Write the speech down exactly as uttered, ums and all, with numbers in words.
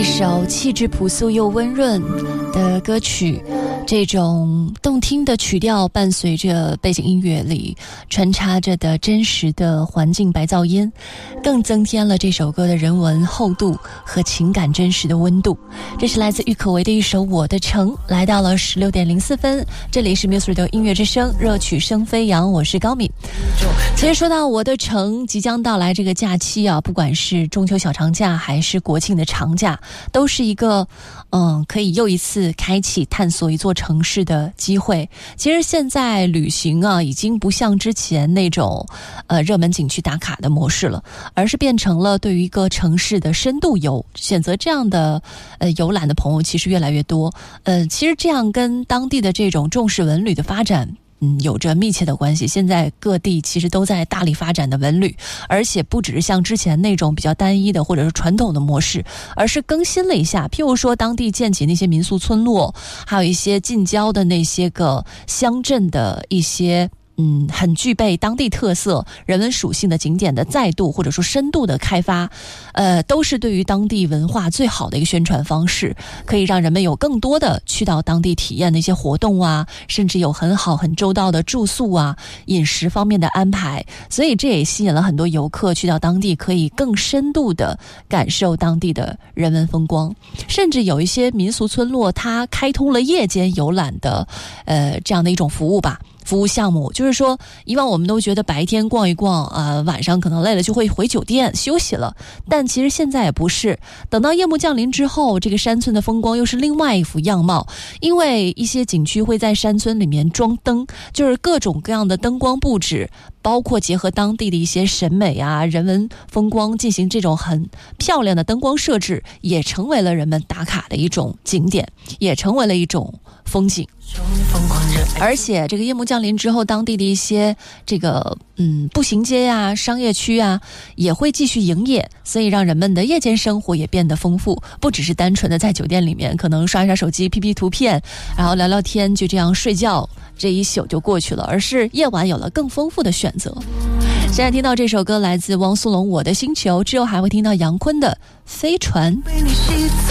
一首气质朴素又温润的歌曲，这种动听的曲调伴随着背景音乐里穿插着的真实的环境白噪音，更增添了这首歌的人文厚度和情感真实的温度。这是来自郁可唯的一首《我的城》，来到了十六点零四分，这里是 Music Radio 音乐之声，热曲声飞扬，我是高敏。其实说到我的城即将到来这个假期啊，不管是中秋小长假还是国庆的长假，都是一个嗯，可以又一次开启探索一座城市的机会。其实现在旅行啊，已经不像之前那种呃热门景区打卡的模式了，而是变成了对于一个城市的深度游。选择这样的呃游览的朋友其实越来越多。呃，其实这样跟当地的这种重视文旅的发展嗯，有着密切的关系。现在各地其实都在大力发展的文旅，而且不只是像之前那种比较单一的或者是传统的模式，而是更新了一下。譬如说当地建起那些民宿村落，还有一些近郊的那些个乡镇的一些嗯，很具备当地特色、人文属性的景点的再度或者说深度的开发，呃，都是对于当地文化最好的一个宣传方式，可以让人们有更多的去到当地体验的一些活动啊，甚至有很好很周到的住宿啊、饮食方面的安排，所以这也吸引了很多游客去到当地，可以更深度的感受当地的人文风光。甚至有一些民俗村落，它开通了夜间游览的，呃，这样的一种服务吧。服务项目就是说，以往我们都觉得白天逛一逛，呃，晚上可能累了就会回酒店休息了，但其实现在也不是。等到夜幕降临之后，这个山村的风光又是另外一副样貌，因为一些景区会在山村里面装灯，就是各种各样的灯光布置，包括结合当地的一些审美啊、人文风光，进行这种很漂亮的灯光设置，也成为了人们打卡的一种景点，也成为了一种风景。而且这个夜幕降临之后，当地的一些这个嗯步行街啊、商业区啊也会继续营业，所以让人们的夜间生活也变得丰富，不只是单纯的在酒店里面可能刷一刷手机、P P 图片，然后聊聊天，就这样睡觉，这一宿就过去了，而是夜晚有了更丰富的选择。现在听到这首歌来自汪苏泷《我的星球》，之后还会听到杨坤的《飞船》。被你吸走